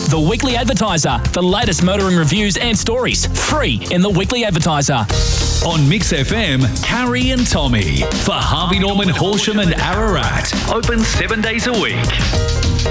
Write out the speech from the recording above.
The Weekly Advertiser. The latest motoring reviews and stories. Free in The Weekly Advertiser. On Mix FM, Carrie and Tommy. For Harvey Norman, Horsham and Ararat. Open 7 days a week.